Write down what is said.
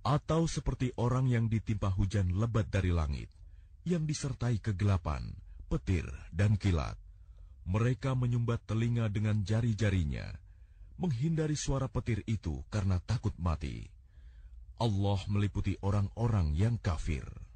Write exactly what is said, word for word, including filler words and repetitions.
Atau seperti orang yang ditimpa hujan lebat dari langit, yang disertai kegelapan, petir, dan kilat. Mereka menyumbat telinga dengan jari-jarinya, menghindari suara petir itu karena takut mati. Allah meliputi orang-orang yang kafir.